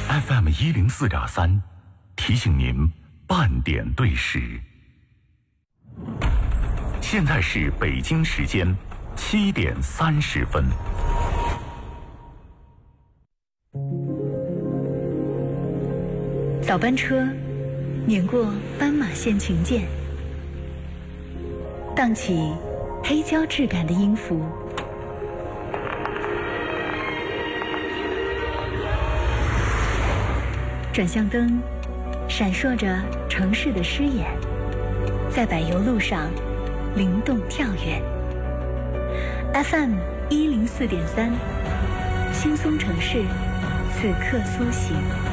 FM 104.3，提醒您半点对时。现在是北京时间7点30分。 早班车碾过斑马线群剑，荡起黑胶质感的音符。转向灯闪烁着城市的诗眼，在柏油路上灵动跳跃。FM 104.3，轻松城市，此刻苏醒。